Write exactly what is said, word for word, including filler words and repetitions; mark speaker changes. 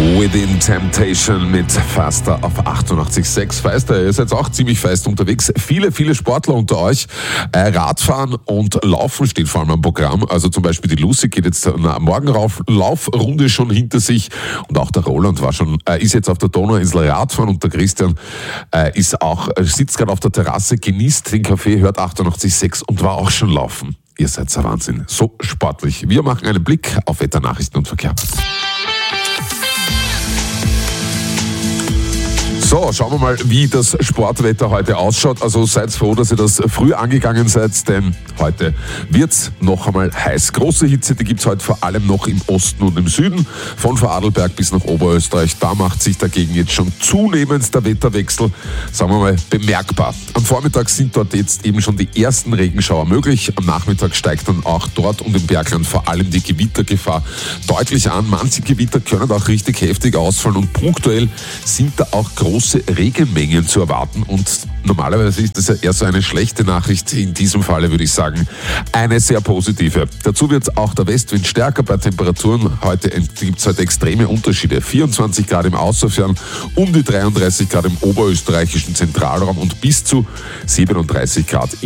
Speaker 1: Within Temptation mit Faster auf achtundachtzig Komma sechs. Feister, ihr seid auch ziemlich feist unterwegs. Viele, viele Sportler unter euch. Äh, Radfahren und Laufen steht vor allem am Programm. Also zum Beispiel die Lucy geht jetzt eine Morgenlaufrunde schon hinter sich. Und auch der Roland war schon, äh, ist jetzt auf der Donauinsel Radfahren und der Christian äh, ist auch, äh, sitzt gerade auf der Terrasse, genießt den Kaffee, hört achtundachtzig Komma sechs und war auch schon laufen. Ihr seid der Wahnsinn. So sportlich. Wir machen einen Blick auf Wetter, Nachrichten und Verkehr. So, schauen wir mal, wie das Sportwetter heute ausschaut. Also seid froh, dass ihr das früh angegangen seid, denn heute wird's noch einmal heiß. Große Hitze, die gibt's heute vor allem noch im Osten und im Süden. Von Vorarlberg bis nach Oberösterreich. Da macht sich dagegen jetzt schon zunehmend der Wetterwechsel, sagen wir mal, bemerkbar. Am Vormittag sind dort jetzt eben schon die ersten Regenschauer möglich. Am Nachmittag steigt dann auch dort und im Bergland vor allem die Gewittergefahr deutlich an. Manche Gewitter können auch richtig heftig ausfallen und punktuell sind da auch große Regenmengen zu erwarten und normalerweise ist das ja eher so eine schlechte Nachricht. In diesem Falle würde ich sagen, eine sehr positive. Dazu wird auch der Westwind stärker bei Temperaturen. Heute gibt es heute extreme Unterschiede. vierundzwanzig Grad im Außerfern, um die dreiunddreißig Grad im oberösterreichischen Zentralraum und bis zu siebenunddreißig Grad